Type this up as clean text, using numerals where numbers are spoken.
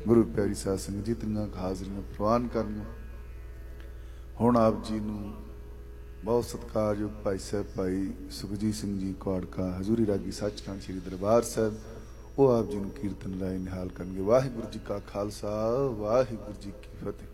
ਗੁਰੂ ਪਿਆਰੀ ਸਾਧ ਸੰਗਤ ਜੀ ਤਿੰਨਾਂ ਹਾਜ਼ਰੀਆਂ ਪ੍ਰਵਾਨ ਕਰਨ। ਹੁਣ ਆਪ ਜੀ ਨੂੰ ਬਹੁਤ ਸਤਿਕਾਰਯੋਗ ਭਾਈ ਸਾਹਿਬ ਭਾਈ ਸੁਖਜੀਤ ਸਿੰਘ ਜੀ ਕੁਆੜਕਾ ਹਜ਼ੂਰੀ ਰਾਗੀ ਸੱਚਖੰਡ ਸ੍ਰੀ ਦਰਬਾਰ ਸਾਹਿਬ ਉਹ ਆਪ ਜੀ ਨੂੰ ਕੀਰਤਨ ਰਾਏ ਨਿਹਾਲ ਕਰਨਗੇ। ਵਾਹਿਗੁਰੂ ਜੀ ਕਾ ਖਾਲਸਾ ਵਾਹਿਗੁਰੂ ਜੀ ਕੀ ਫਤਿਹ।